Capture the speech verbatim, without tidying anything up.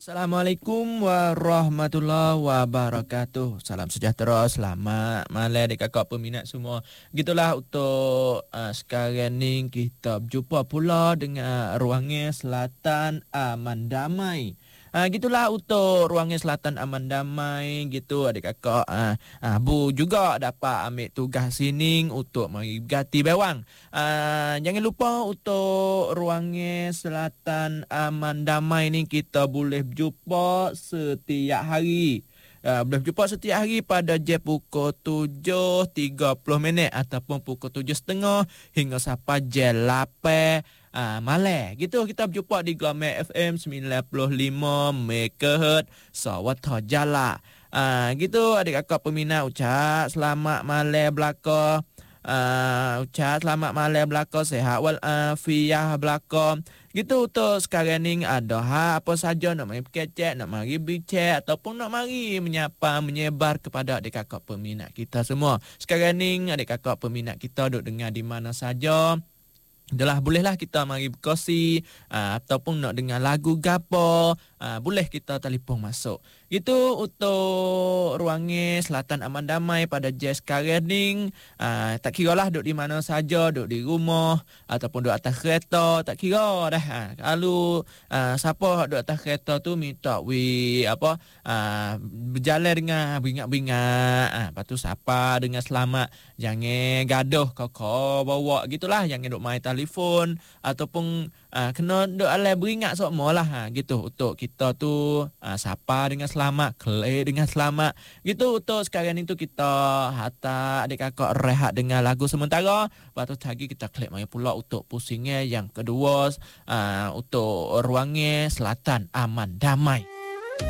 Assalamualaikum warahmatullahi wabarakatuh. Salam sejahtera, selamat malam adik kakak peminat semua. Gitulah untuk uh, sekarang ni kita berjumpa pula dengan Ruangnya Selatan Aman Damai. Ah, gitulah untuk Ruangnya Selatan Aman Damai gitu adik kakak. Ah, ah, Bu juga dapat ambil tugas sini untuk mari berganti bewang. Ah, jangan lupa untuk Ruangnya Selatan Aman Damai ni kita boleh berjumpa setiap hari. Uh, boleh berjumpa setiap hari pada jam pukul tujuh tiga puluh minit ataupun pukul tujuh tiga puluh hingga sampai jam lapan Ah, malam. Gitu kita berjumpa di Glamour F M sembilan puluh lima megahertz Sawatha Jala. Ah, gitu adik kakak peminat ucap selamat malam belaka. Ah, ucap selamat malam belaka, sehat wal afiah belaka. Gitu untuk sekarang ni ada ha, apa saja nak mari kecek, nak mari bincang ataupun nak mari menyapa menyebar kepada adik kakak peminat kita semua. Sekarang ni adik kakak peminat kita duk dengar di mana saja. Adalah bolehlah kita mari berkongsi uh, ataupun nak dengar lagu gapo, uh, boleh kita telefon masuk. Itu untuk Ruangnya Selatan Aman Damai pada jam sekarang ni. Uh, tak kira lah duduk di mana saja, duduk di rumah ataupun duduk atas kereta, tak kira dah. Uh, kalau uh, siapa duduk atas kereta tu minta we apa uh, berjalan dengan beringat-beringat. Uh, lepas tu siapa dengan selamat, jangan gaduh kau bawa gitulah, jangan duduk main telefon ataupun uh, kena duk alai beringat semua lah ha, gitu untuk kita tu uh, sapa dengan selamat, kelih dengan selamat gitu. Untuk sekarang itu kita hantar adik kakak rehat dengan lagu sementara, lepas tu lagi kita klik mai pula untuk pusingnya yang kedua uh, untuk Ruangnya Selatan Aman Damai.